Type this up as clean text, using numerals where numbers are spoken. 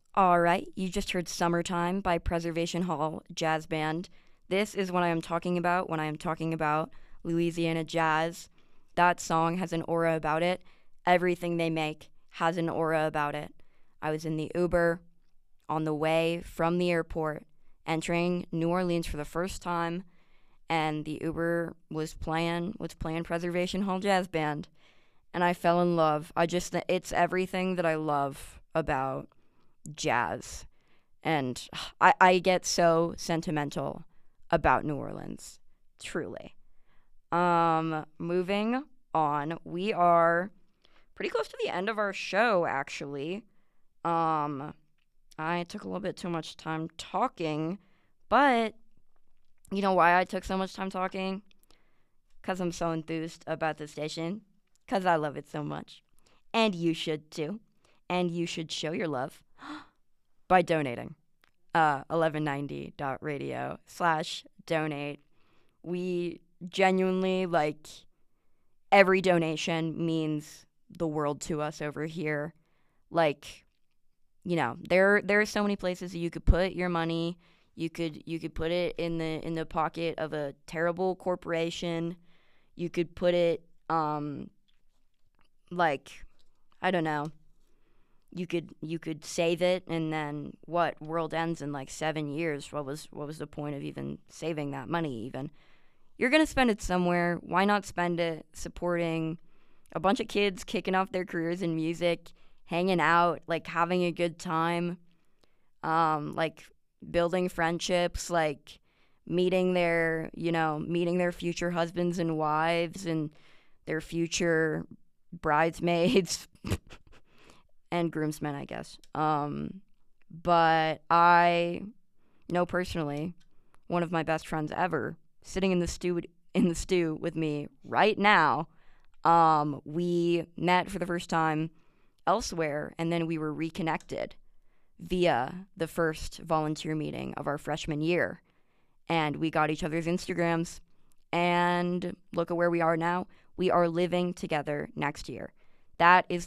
All right, you just heard Summertime by Preservation Hall Jazz Band. This is what I am talking about when I am talking about Louisiana jazz. That song has an aura about it. Everything they make has an aura about it. I was in the Uber on the way from the airport, entering New Orleans for the first time, and the Uber was playing Preservation Hall Jazz Band, and I fell in love. It's everything that I love about jazz. And I get so sentimental about New Orleans, truly. Moving on, we are pretty close to the end of our show, actually. Um, I took a little bit too much time talking, but you know why I took so much time talking? Because I'm so enthused about the station, because I love it so much. And you should too. And you should show your love by donating. 1190.radio/donate. We genuinely, like, every donation means the world to us over here. Like, there are so many places that you could put your money. You could put it in the pocket of a terrible corporation. You could put it like, I don't know. You could save it, and then what? World ends in like 7 years. What was the point of even saving that money? Even you're gonna spend it somewhere. Why not spend it supporting a bunch of kids kicking off their careers in music, hanging out, like having a good time, like building friendships, like meeting their future husbands and wives and their future bridesmaids and groomsmen, I guess. But I know personally one of my best friends ever sitting in the stew with me right now. We met for the first time elsewhere, and then we were reconnected via the first volunteer meeting of our freshman year, and we got each other's Instagrams. And look at where we are now. We are living together next year. That is